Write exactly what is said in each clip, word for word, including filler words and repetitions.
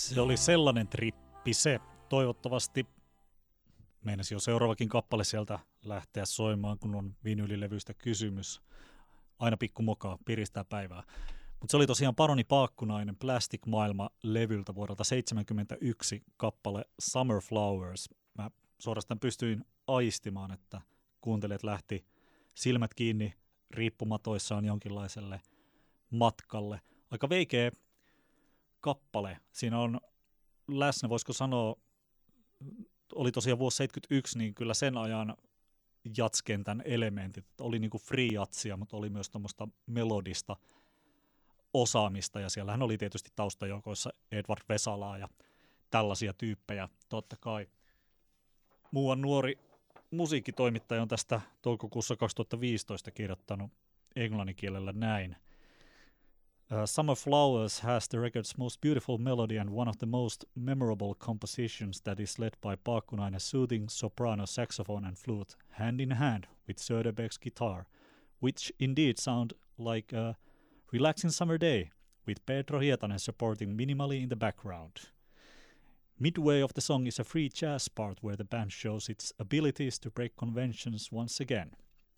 Se oli sellainen trippi se. Toivottavasti meinasi jo seuraavakin kappale sieltä lähteä soimaan, kun on vinylilevystä kysymys. Aina pikku mokaa, piristää päivää. Mutta se oli tosiaan Paroni Paakkunainen Plastic Maailma-levyltä vuodelta seitsemänkymmentäyksi kappale Summer Flowers. Mä suorastaan pystyin aistimaan, että kuuntelijat lähti silmät kiinni riippumatoissaan jonkinlaiselle matkalle. Aika veikeä kappale. Siinä on läsnä, voisiko sanoa, oli tosiaan vuosi seitsemänkymmentäyksi, niin kyllä sen ajan jatskentän elementit. Oli niinku free jatsia, mutta oli myös tuommoista melodista osaamista, ja siellähän oli tietysti taustajoukoissa Edward Vesalaa ja tällaisia tyyppejä, totta kai. Muuan nuori musiikkitoimittaja on tästä toukokuussa kaksituhattaviisitoista kirjoittanut englannin kielellä näin. Uh, Summer Flowers has the record's most beautiful melody and one of the most memorable compositions that is led by Paakkunainen soothing soprano saxophone and flute, hand in hand with Söderberg's guitar, which indeed sound like a relaxing summer day, with Pedro Hietanen supporting minimally in the background. Midway of the song is a free jazz part where the band shows its abilities to break conventions once again.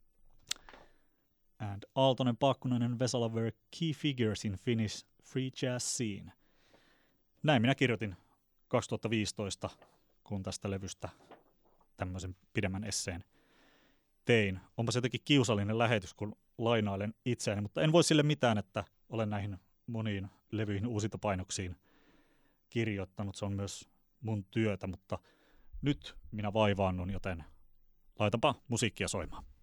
And Aaltonen, Paakkunainen and Vesala were key figures in Finnish free jazz scene. Näin minä kirjoitin kaksituhattaviisitoista, kun tästä levystä tämmöisen pidemmän esseen tein. Onpa se jotenkin kiusallinen lähetys, kun lainailen itseäni, mutta en voi sille mitään, että olen näihin moniin levyihin uusintapainoksiin kirjoittanut. Se on myös mun työtä, mutta nyt minä vaivaannun, joten laitapa musiikkia soimaan.